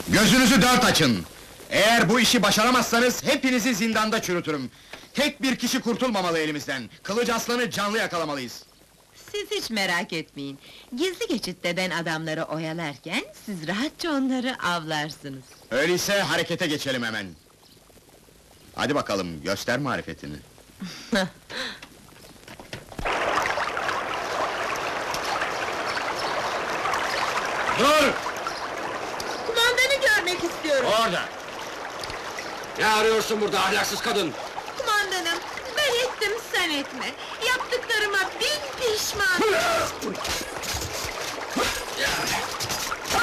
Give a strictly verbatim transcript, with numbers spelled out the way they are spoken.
Gözünüzü dört açın! Eğer bu işi başaramazsanız, hepinizi zindanda çürütürüm! Tek bir kişi kurtulmamalı elimizden! Kılıç Aslan'ı canlı yakalamalıyız! Siz hiç merak etmeyin. Gizli geçitte ben adamları oyalarken, siz rahatça onları avlarsınız. Öyleyse harekete geçelim hemen! Hadi bakalım, göster marifetini! Dur! Kumandanı görmek istiyorum! Orada! Ne arıyorsun burada ahlaksız kadın? Kumandanım, ben ettim, sen etme! Yaptıklarıma bin pişman!